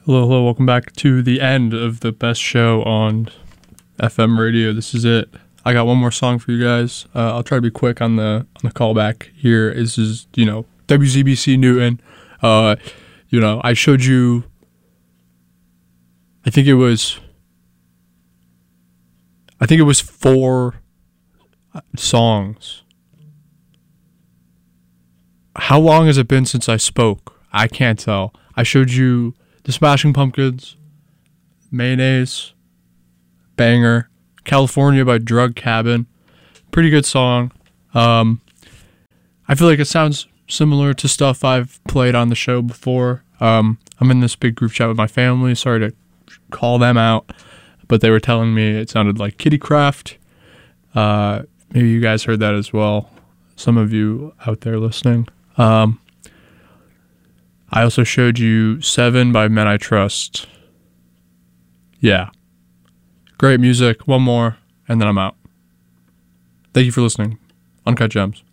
Hello, hello, welcome back to the end of the best show on FM radio. This is it. I got one more song for you guys. I'll try to be quick on the callback here. This is, WZBC Newton. I showed you, I think it was 4 songs. How long has it been since I spoke? I can't tell. I showed you The Smashing Pumpkins, Mayonnaise, banger, California by Drug Cabin, pretty good song. I feel like it sounds similar to stuff I've played on the show before. I'm in this big group chat with my family. Sorry to call them out, but they were telling me it sounded like Kitty Craft. Maybe you guys heard that as well. Some of you out there listening. I also showed you 7 by Men I Trust. Yeah. Great music. One more, and then I'm out. Thank you for listening. Uncut Gems.